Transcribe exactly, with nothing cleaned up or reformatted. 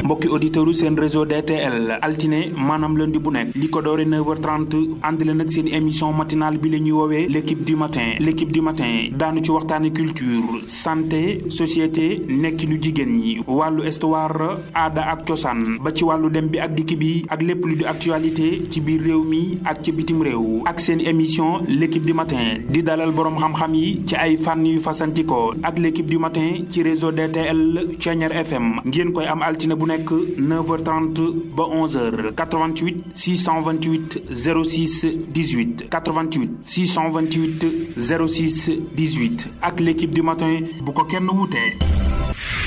mbokki auditeurs u seen réseau D T L altine maanaam lundi bu nekk li ko doore neuf heures trente ànd leen ak seen émission matinale bi la ñuy woowee l'équipe du matin l'équipe du matin daanu ci waxtaane culture santé société nekkinu jigéen ñi wàllu histoire aada ak cosaan ba ci wàllu dem bi ak dikk bi ak lépp lu di actualité ci biir réew mi ak ci bitim réew ak seen émission l'équipe du matin di dalal boroom xam-xam yi ci ay fànn yu fasantikoo ak l'équipe du matin ci réseau D T L Thiéniere F M ngeen koy am altine bu nekk neuf heures trente ba onze heures quatre-vingt-huit six cent vingt-huit zéro six dix-huit quatre-vingt-huit six cent vingt-huit zéro six dix-huit ak l'équipe du matin bu ko kenn wutee